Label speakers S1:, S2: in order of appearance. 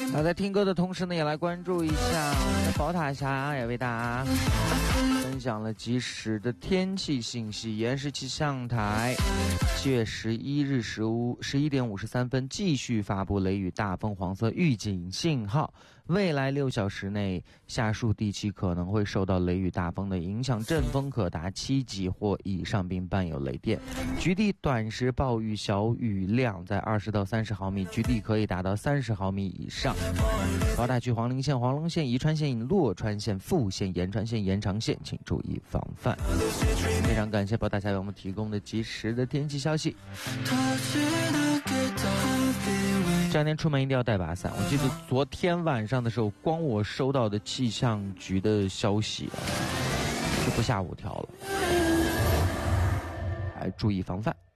S1: 好，在听歌的同时呢，也来关注一下我们的宝塔侠，也为大家分享了及时的天气信息。延时气象台7月11日11点53分继续发布雷雨大风黄色预警信号，未来6小时内下述地区可能会受到雷雨大风的影响，阵风可达7级或以上，并伴有雷电，局地短时暴雨小雨量在20到30毫米，局地可以达到30毫米以上。宝塔区黄陵县、黄龙县、宜川县、洛川县、富县、延川县、延长县请注意防范。非常感谢宝塔侠为我们提供的及时的天气消息。这两天出门一定要带把伞。我记得昨天晚上的时候，光我收到的气象局的消息就不下5条了，还注意防范。